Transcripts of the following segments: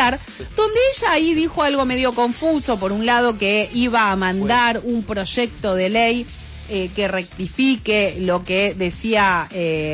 Popular, donde ella ahí dijo algo medio confuso. Por un lado, que iba a mandar un proyecto de ley que rectifique lo que decía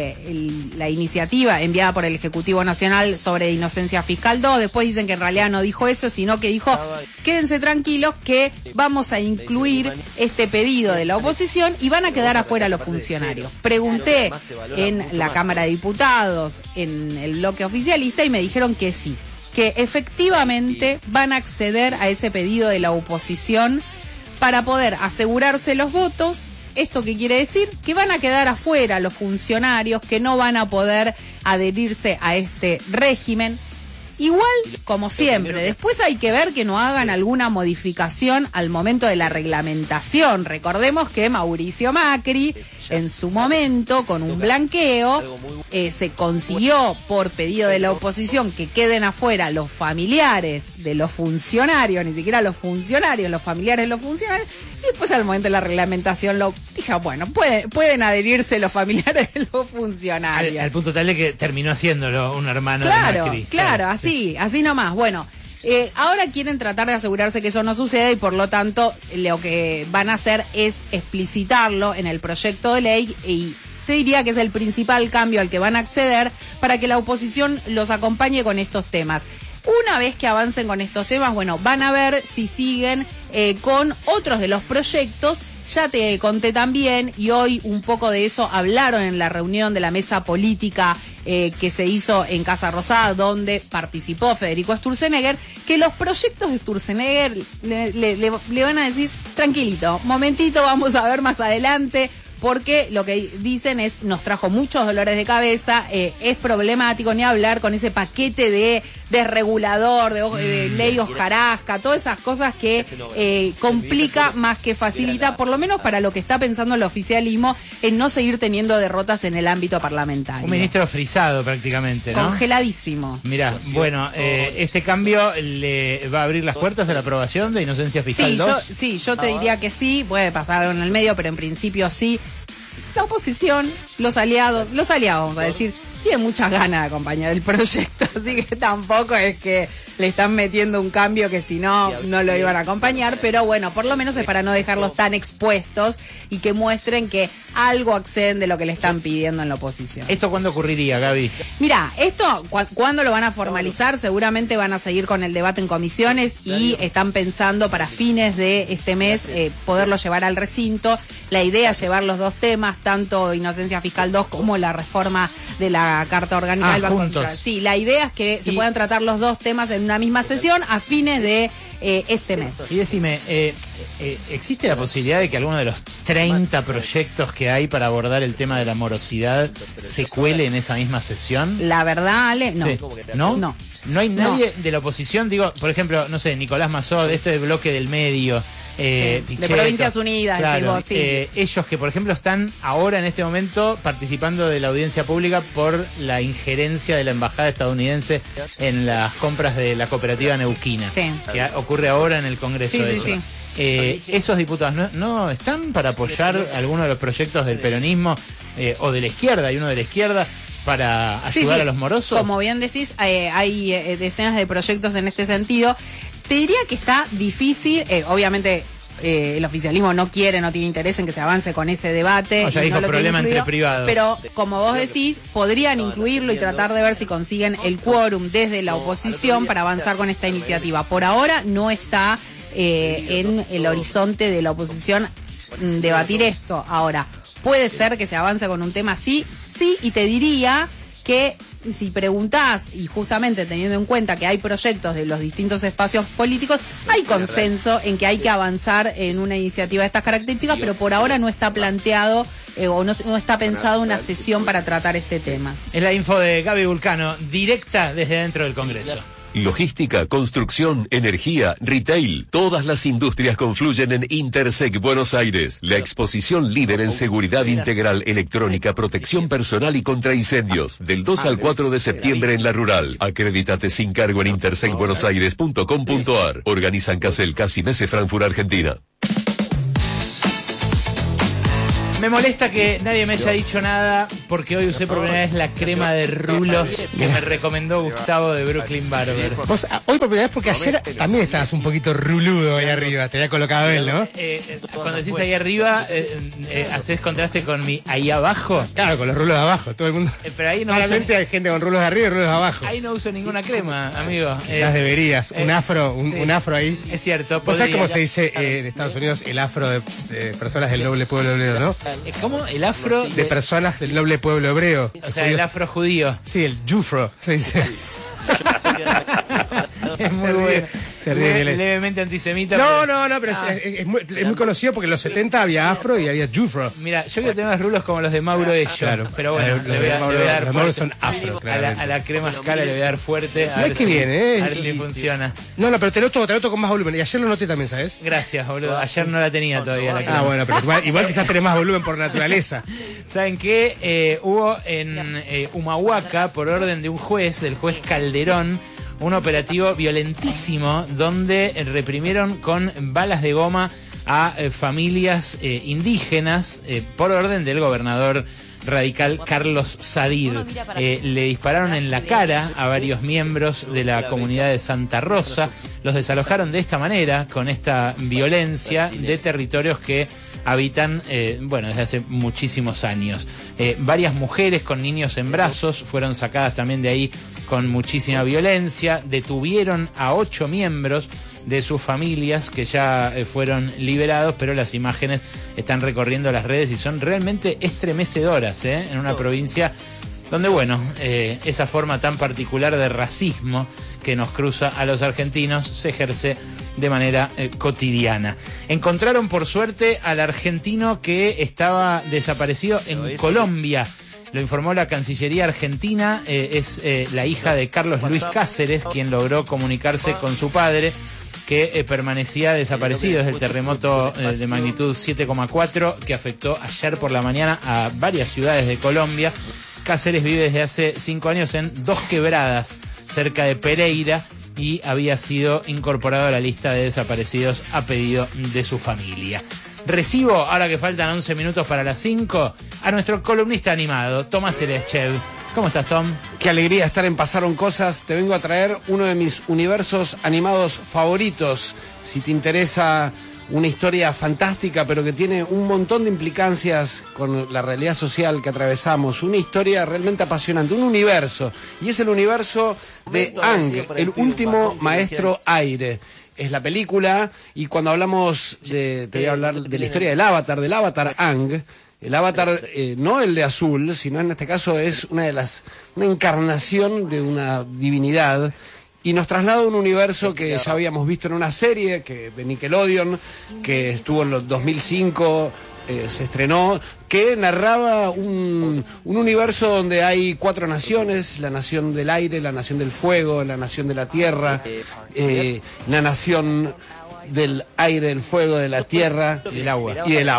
la iniciativa enviada por el Ejecutivo Nacional sobre inocencia fiscal 2. Después dicen que en realidad no dijo eso, sino que dijo: quédense tranquilos que vamos a incluir este pedido de la oposición y van a quedar afuera los funcionarios. Pregunté en la Cámara de Diputados, en el bloque oficialista, y me dijeron que sí, que efectivamente van a acceder a ese pedido de la oposición para poder asegurarse los votos. ¿Esto qué quiere decir? Que van a quedar afuera los funcionarios, que no van a poder adherirse a este régimen. Igual, como siempre, después hay que ver que no hagan alguna modificación al momento de la reglamentación. Recordemos que Mauricio Macri, en su momento, con un blanqueo, se consiguió, por pedido de la oposición, que queden afuera los familiares de los funcionarios, ni siquiera los funcionarios, los familiares de los funcionarios. Y después, al momento de la reglamentación, dije, bueno, pueden adherirse los familiares de los funcionarios. Al punto tal de que terminó haciéndolo un hermano de Macri. Claro, así nomás. Bueno, ahora quieren tratar de asegurarse que eso no suceda y por lo tanto lo que van a hacer es explicitarlo en el proyecto de ley, y te diría que es el principal cambio al que van a acceder para que la oposición los acompañe con estos temas. Una vez que avancen con estos temas, bueno, van a ver si siguen con otros de los proyectos. Ya te conté también, y hoy un poco de eso hablaron en la reunión de la mesa política que se hizo en Casa Rosada, donde participó Federico Sturzenegger, que los proyectos de Sturzenegger le van a decir: tranquilito, momentito, vamos a ver más adelante, porque lo que dicen es: nos trajo muchos dolores de cabeza, es problemático, ni hablar con ese paquete de desregulador, de ley hojarasca, todas esas cosas que complica más que facilita, por lo menos para lo que está pensando el oficialismo, en no seguir teniendo derrotas en el ámbito parlamentario. Un ministro frisado prácticamente, ¿no? Congeladísimo. Mirá, bueno, este cambio le va a abrir las puertas a la aprobación de inocencia fiscal 2. Yo te diría que sí, puede pasar algo en el medio, pero en principio sí. La oposición, los aliados, vamos a decir, tienen muchas ganas de acompañar el proyecto, así que tampoco es que le están metiendo un cambio que si no, no lo iban a acompañar, pero bueno, por lo menos es para no dejarlos tan expuestos y que muestren que algo acceden de lo que le están pidiendo en la oposición. ¿Esto cuándo ocurriría, Gaby? Mira, esto, ¿cuándo lo van a formalizar? Seguramente van a seguir con el debate en comisiones y están pensando para fines de este mes poderlo llevar al recinto. La idea es llevar los dos temas, tanto Inocencia Fiscal 2 como la reforma de la Carta Orgánica del Banco Central. Sí, la idea es que se puedan tratar los dos temas en una misma sesión a fines de este mes. Y decime, ¿existe la posibilidad de que alguno de los 30 proyectos que hay para abordar el tema de la morosidad se cuele en esa misma sesión? La verdad, Ale, no. Sí. ¿No? No. ¿No hay nadie de la oposición? Digo, por ejemplo, no sé, Nicolás Mazó, de este bloque del medio, Pichetto, de Provincias Unidas, claro, decimos, sí. Ellos que, por ejemplo, están ahora en este momento participando de la audiencia pública por la injerencia de la embajada estadounidense en las compras de la cooperativa neuquina, que ocurre ahora en el Congreso. Sí. Esos diputados ¿no están para apoyar alguno de los proyectos del peronismo o de la izquierda? Hay uno de la izquierda para ayudar a los morosos. Como bien decís, hay decenas de proyectos en este sentido. Te diría que está difícil, obviamente el oficialismo no tiene interés en que se avance con ese debate. Ya dijo, problema entre privados. Pero como vos decís, podrían incluirlo y tratar de ver si consiguen el quórum desde la oposición para avanzar con esta iniciativa. Por ahora no está en el horizonte de la oposición debatir esto. Ahora, puede ser que se avance con un tema sí, y te diría que si preguntás, y justamente teniendo en cuenta que hay proyectos de los distintos espacios políticos, hay consenso en que hay que avanzar en una iniciativa de estas características, pero por ahora no está planteado o no está pensado una sesión para tratar este tema. Es la info de Gaby Vulcano, directa desde dentro del Congreso. Logística, construcción, energía, retail. Todas las industrias confluyen en Intersec Buenos Aires. La exposición líder en seguridad integral, electrónica, protección personal y contra incendios. Del 2 al 4 de septiembre en La Rural. Acredítate sin cargo en intersecbuenosaires.com.ar. Organizan Casel, Casi Mese, Frankfurt, Argentina. Me molesta que nadie me haya dicho nada porque hoy usé por primera vez la crema de rulos que me recomendó Gustavo de Brooklyn Barber. Vos, hoy por primera vez porque ayer también estabas un poquito ruludo ahí arriba, te había colocado él, ¿no? Cuando decís ahí arriba, ¿hacés contraste con mi ahí abajo? Claro, con los rulos de abajo, todo el mundo. Pero ahí no Claramente hay gente con rulos de arriba y rulos de abajo. Ahí no uso ninguna crema, amigo. Quizás deberías, un afro ahí. Es cierto. ¿Vos sabés cómo se dice en Estados Unidos el afro de personas del noble pueblo hebreo, no? ¿Cómo? ¿El afro? De personas del noble pueblo hebreo. O sea, el afro judío. Sí, el jufro, se dice. Es muy bueno. Se ríe levemente antisemita. No, pero es muy conocido porque en los 70 había afro y había jufro. Mira, yo quiero tener unos rulos como los de Mauro Ello. Claro. Pero bueno, le voy a dar los Mauro son afro, a la crema Scala le voy a dar fuerte. A ver que viene, a ver si funciona. No, pero te lo noto con más volumen. Y ayer lo noté también, ¿sabes? Gracias, boludo. Ayer no la tenía todavía la crema. Ah, bueno, pero igual quizás tenés más volumen por naturaleza. ¿Saben qué? Hubo en Humahuaca, por orden de un juez, del juez Calderón, un operativo violentísimo donde reprimieron con balas de goma a familias indígenas por orden del gobernador radical Carlos Sadir. Le dispararon en la cara a varios miembros de la comunidad de Santa Rosa. Los desalojaron de esta manera, con esta violencia, de territorios que habitan, desde hace muchísimos años. Varias mujeres con niños en brazos fueron sacadas también de ahí con muchísima violencia. Detuvieron a 8 miembros de sus familias que ya fueron liberados, pero las imágenes están recorriendo las redes y son realmente estremecedoras, en una provincia donde, esa forma tan particular de racismo que nos cruza a los argentinos se ejerce de manera cotidiana. Encontraron, por suerte, al argentino que estaba desaparecido en Colombia. Lo informó la Cancillería Argentina. Es la hija de Carlos Luis Cáceres quien logró comunicarse con su padre, que permanecía desaparecido desde el terremoto de magnitud 7,4 que afectó ayer por la mañana a varias ciudades de Colombia. Cáceres vive desde hace 5 años en Dos Quebradas, cerca de Pereira, y había sido incorporado a la lista de desaparecidos a pedido de su familia. Recibo, ahora que faltan 11 minutos para las 5, a nuestro columnista animado, Tomás Eleschev. ¿Cómo estás, Tom? Qué alegría estar en Pasaron Cosas. Te vengo a traer uno de mis universos animados favoritos. Si te interesa una historia fantástica, pero que tiene un montón de implicancias con la realidad social que atravesamos. Una historia realmente apasionante, un universo. Y es el universo de Aang, el último maestro aire. Es la película, y cuando hablamos te voy a hablar de la historia del Avatar Aang. El Avatar, no el de azul, sino en este caso es una encarnación de una divinidad, y nos traslada a un universo que ya habíamos visto en una serie de Nickelodeon, que estuvo en los 2005, se estrenó, que narraba un universo donde hay 4 naciones: la nación del aire, la nación del fuego, la nación de la tierra, la nación del aire, del fuego, de la tierra y del agua.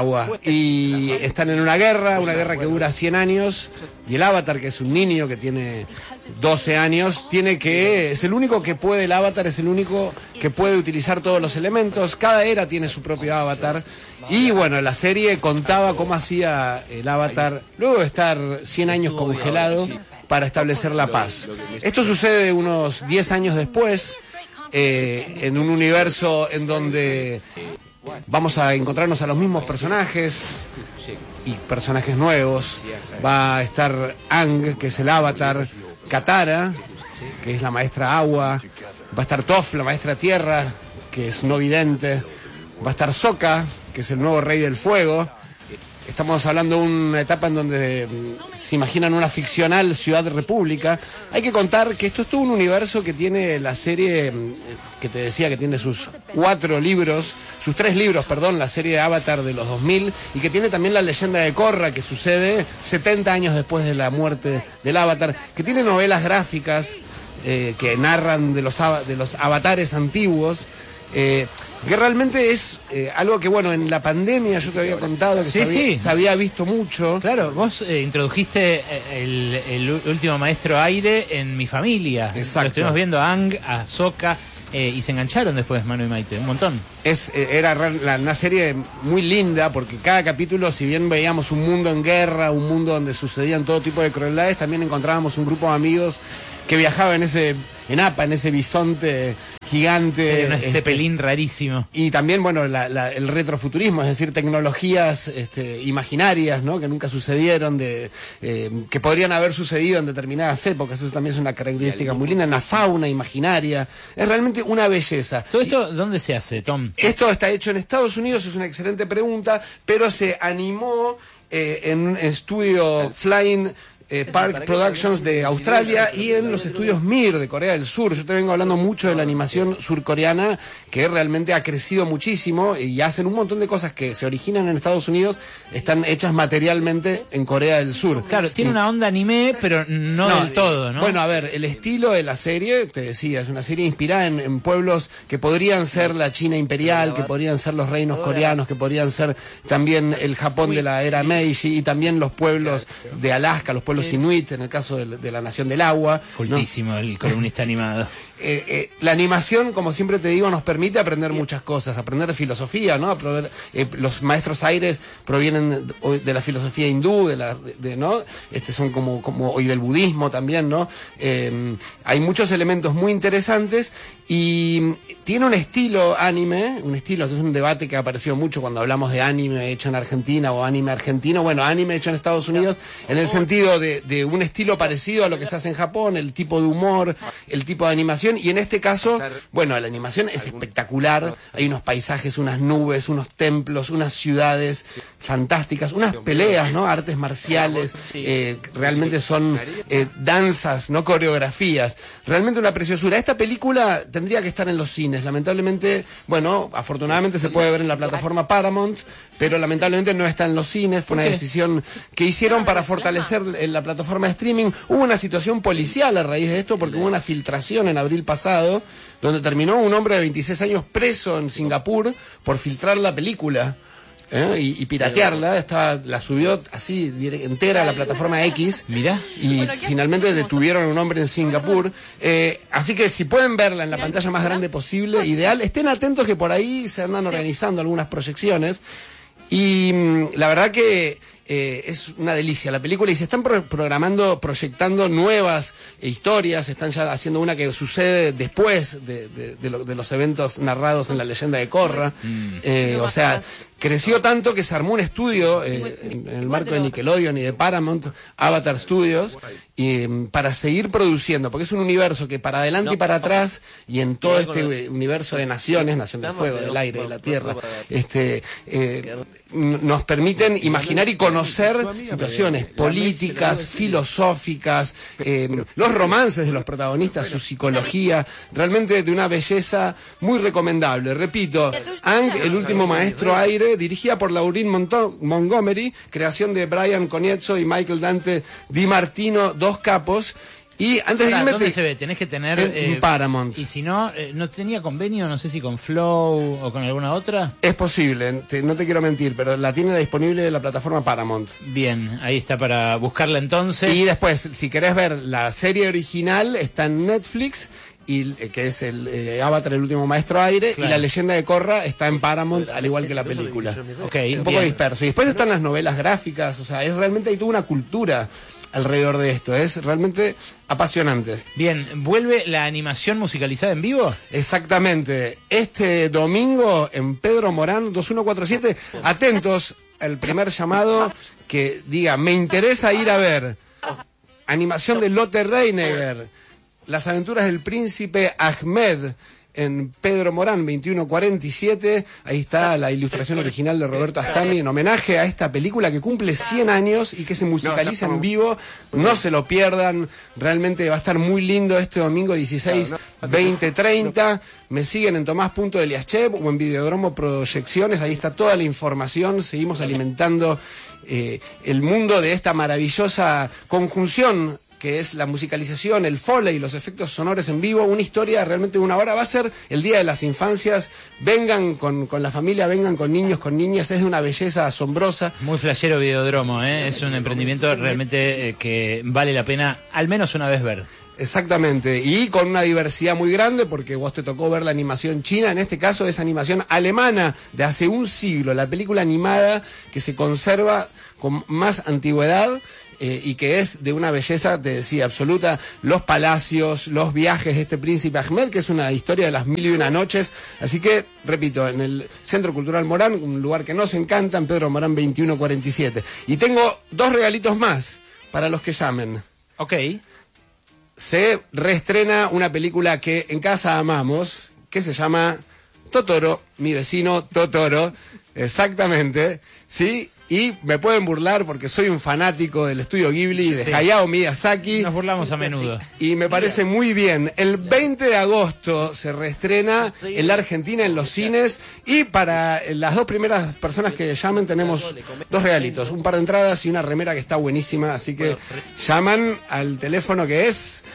Y están en una guerra que dura 100 años, y el Avatar, que es un niño que tiene 12 años, es el único que puede, el Avatar es el único que puede utilizar todos los elementos. Cada era tiene su propio Avatar, y la serie contaba cómo hacía el Avatar luego de estar 100 años congelado para establecer la paz. Esto sucede unos 10 años después, en un universo en donde vamos a encontrarnos a los mismos personajes y personajes nuevos. Va a estar Aang, que es el Avatar, Katara, que es la maestra agua, va a estar Toph, la maestra tierra, que es no vidente, va a estar Sokka, que es el nuevo rey del fuego. Estamos hablando de una etapa en donde se imaginan una ficcional ciudad república. Hay que contar que esto es todo un universo que tiene la serie, que te decía que tiene sus 3 libros, la serie de Avatar de los 2000, y que tiene también la leyenda de Korra, que sucede 70 años después de la muerte del Avatar, que tiene novelas gráficas que narran de los avatares antiguos. Que realmente es algo que, en la pandemia yo te había contado que se había visto mucho. Claro, vos introdujiste el último maestro aire en mi familia. Exacto. Lo estuvimos viendo a Aang, a Sokka y se engancharon después Manu y Maite, un montón. Era una serie muy linda porque cada capítulo, si bien veíamos un mundo en guerra, un mundo donde sucedían todo tipo de crueldades, también encontrábamos un grupo de amigos que viajaba en ese bisonte gigante. Un Zeppelin rarísimo. Y también, bueno, el retrofuturismo, es decir, tecnologías imaginarias, ¿no? Que nunca sucedieron, que podrían haber sucedido en determinadas épocas. Eso también es una característica muy linda. Una fauna imaginaria. Es realmente una belleza. ¿Todo esto dónde se hace, Tom? Esto está hecho en Estados Unidos, es una excelente pregunta, pero se animó en un estudio Flying Park Productions de Australia y en los estudios MIR de Corea del Sur. Yo te vengo hablando mucho de la animación surcoreana, que realmente ha crecido muchísimo y hacen un montón de cosas que se originan en Estados Unidos, están hechas materialmente en Corea del Sur. Claro, tiene una onda anime, pero no del todo, ¿no? Bueno, a ver, el estilo de la serie, te decía, es una serie inspirada en pueblos que podrían ser la China imperial, que podrían ser los reinos coreanos, que podrían ser también el Japón de la era Meiji y también los pueblos de Alaska, los pueblos inuit, en el caso de la Nación del Agua. Cultísimo, ¿no? El columnista animado. La animación, como siempre te digo, nos permite aprender muchas cosas, aprender de filosofía, ¿no? Los maestros aires provienen de la filosofía hindú, ¿no? Son como y del budismo también, ¿no? Hay muchos elementos muy interesantes y tiene un estilo anime, un estilo que es un debate que ha aparecido mucho cuando hablamos de anime hecho en Argentina o anime argentino, bueno, anime hecho en Estados Unidos, en el sentido de un estilo parecido a lo que se hace en Japón, el tipo de humor, el tipo de animación, y en este caso, bueno, la animación es espectacular, hay unos paisajes, unas nubes, unos templos, unas ciudades fantásticas, unas peleas, ¿no? Artes marciales, realmente son danzas, no coreografías, realmente una preciosura. Esta película tendría que estar en los cines, lamentablemente, bueno, afortunadamente se puede ver en la plataforma Paramount, pero lamentablemente no está en los cines, fue una decisión que hicieron para fortalecer la plataforma de streaming. Hubo una situación policial a raíz de esto porque hubo una filtración en abril pasado donde terminó un hombre de 26 años preso en Singapur por filtrar la película y piratearla. La subió así entera a la plataforma X. Mirá. Y finalmente detuvieron a un hombre en Singapur. Así que si pueden verla en la pantalla más grande posible, ideal. Estén atentos que por ahí se andan organizando algunas proyecciones. Y la verdad que es una delicia la película y se están proyectando nuevas historias, están ya haciendo una que sucede después de los eventos narrados en La Leyenda de Korra. O sea, creció tanto que se armó un estudio en el marco de Nickelodeon y de Paramount, Avatar Studios, para seguir produciendo, porque es un universo que para adelante y para atrás, y en todo este universo de naciones, Nación del Fuego, del Aire, de la Tierra, nos permiten imaginar y conocer situaciones políticas, filosóficas, los romances de los protagonistas, su psicología, realmente de una belleza muy recomendable. Repito, Aang, el último maestro aire, dirigida por Laurin Montgomery, creación de Brian Coniezzo y Michael Dante Di Martino, dos capos. Y antes de irme, ¿dónde se ve? Tenés que tener Paramount. Y si no, no tenía convenio, no sé si con Flow o con alguna otra. Es posible, no te quiero mentir, pero la tiene disponible en la plataforma Paramount. Bien, ahí está para buscarla entonces. Y después, si querés ver la serie original, está en Netflix, que es el Avatar, el último maestro aire, claro. Y La Leyenda de Korra está en Paramount, al igual que la película. Okay, un poco disperso. Y después están las novelas gráficas, o sea, realmente hay toda una cultura alrededor de esto, es realmente apasionante. Bien, ¿vuelve la animación musicalizada en vivo? Exactamente, este domingo en Pedro Morán 2147, atentos al primer llamado que diga, me interesa ir a ver animación de Lotte Reiniger, Las aventuras del príncipe Ahmed, en Pedro Morán 2147, ahí está la ilustración original de Roberto Astami en homenaje a esta película que cumple 100 años y que se musicaliza en vivo, no se lo pierdan, realmente va a estar muy lindo este domingo 16, 20, 30, me siguen en Tomás.Eliaschev o en Videodromo Proyecciones, ahí está toda la información, seguimos alimentando el mundo de esta maravillosa conjunción que es la musicalización, el foley, los efectos sonoros en vivo, una historia realmente de una hora. Va a ser el Día de las Infancias, vengan con la familia, vengan con niños, con niñas, es de una belleza asombrosa. Muy flashero Videodromo, es un emprendimiento realmente que vale la pena al menos una vez ver. Exactamente, y con una diversidad muy grande, porque vos te tocó ver la animación china, en este caso es animación alemana de hace un siglo, la película animada que se conserva con más antigüedad y que es de una belleza, te decía, absoluta. Los palacios, los viajes de este príncipe Ahmed, que es una historia de las 1001 noches. Así que, repito, en el Centro Cultural Morán, un lugar que nos encanta, en Pedro Morán 2147. Y tengo 2 regalitos más para los que llamen. Ok. Se reestrena una película que en casa amamos, que se llama Totoro, mi vecino Totoro, exactamente, ¿sí? Y me pueden burlar porque soy un fanático del estudio Ghibli, de Hayao Miyazaki. Nos burlamos a menudo. Y me parece muy bien. El 20 de agosto se reestrena en la Argentina, en los cines. Y para las 2 primeras personas que llamen tenemos 2 regalitos. Un par de entradas y una remera que está buenísima. Así que llaman al teléfono que es...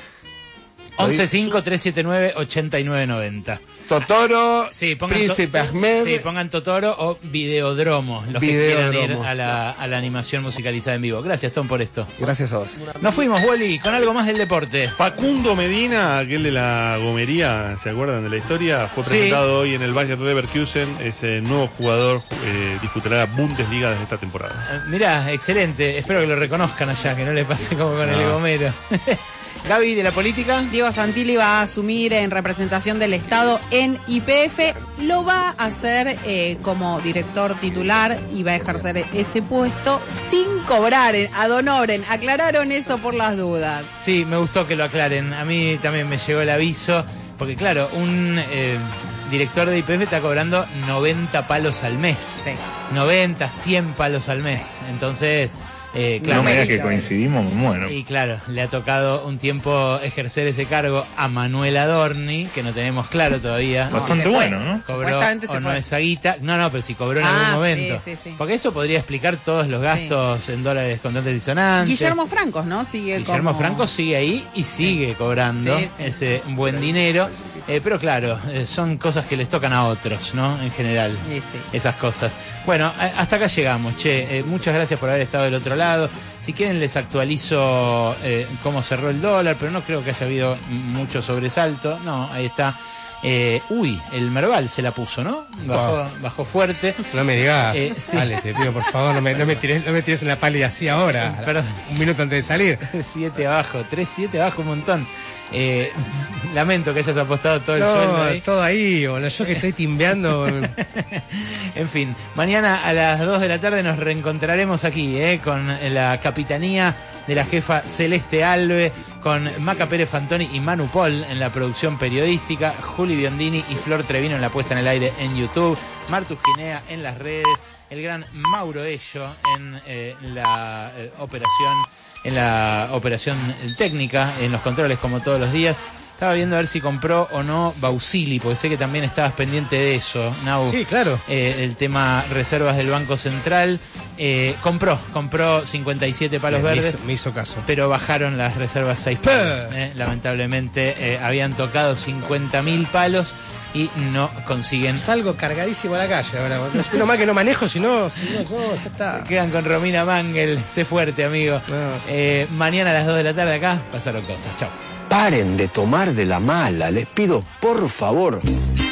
115-379-8990. Totoro, sí, Príncipe Ahmed. Sí, pongan Totoro o Videodromo, los que quieran ir a la animación musicalizada en vivo. Gracias, Tom, por esto. Gracias a vos. Nos fuimos, Wally, con algo más del deporte. Facundo Medina, aquel de la gomería, ¿se acuerdan de la historia? Fue presentado hoy en el Bayer Leverkusen. Ese nuevo jugador disputará la Bundesliga desde esta temporada. Mirá, excelente. Espero que lo reconozcan allá, que no le pase como con el gomero. Gaby, de la política. Diego Santilli va a asumir en representación del Estado en YPF. Lo va a hacer como director titular y va a ejercer ese puesto sin cobrar, ad honorem. Aclararon eso por las dudas. Sí, me gustó que lo aclaren. A mí también me llegó el aviso. Porque claro, un director de YPF está cobrando 90 palos al mes. Sí. 90, 100 palos al mes. Entonces... claro, no me digas que coincidimos, me muero. Y claro, le ha tocado un tiempo ejercer ese cargo a Manuel Adorni, que no tenemos claro todavía. Bastante bueno, ¿no? Cobró o no esa guita. No, pero si cobró en algún momento. Sí. Porque eso podría explicar todos los gastos en dólares contantes disonantes. Guillermo Francos, ¿no? Guillermo Francos sigue ahí y sigue cobrando ese buen dinero. Pero claro, son cosas que les tocan a otros, ¿no? En general, esas cosas. Bueno, hasta acá llegamos, che. Muchas gracias por haber estado del otro lado. Si quieren les actualizo cómo cerró el dólar, pero no creo que haya habido mucho sobresalto. No, ahí está. El Merval se la puso, ¿no? Bajó fuerte. No me digas, Dale, te pido por favor, no me tires una pálida así ahora. Perdón. Un minuto antes de salir. 7 abajo, 3-7 abajo, un montón. Lamento que hayas apostado todo el sueldo ahí. Todo ahí, boludo, yo que estoy timbeando. En fin, mañana a las 2 de la tarde nos reencontraremos aquí, con la capitanía de la jefa Celeste Alve, con Maca Pérez Fantoni y Manu Pol en la producción periodística, Juli Biondini y Flor Trevino en la puesta en el aire en YouTube, Martus Ginea en las redes, el gran Mauro Ello en la operación técnica, en los controles como todos los días. Estaba viendo a ver si compró o no Bausili, porque sé que también estabas pendiente de eso, Nau. Sí, claro. El tema reservas del Banco Central. Compró 57 palos verdes. Me hizo caso. Pero bajaron las reservas 6 palos. Lamentablemente habían tocado 50.000 palos y no consiguen. Salgo cargadísimo a la calle ahora. Menos mal que no manejo, si no, ya está. Quedan con Romina Mangel. Sé fuerte, amigo. No. Mañana a las 2 de la tarde acá pasaron cosas. Chao. Paren de tomar de la mala, les pido por favor.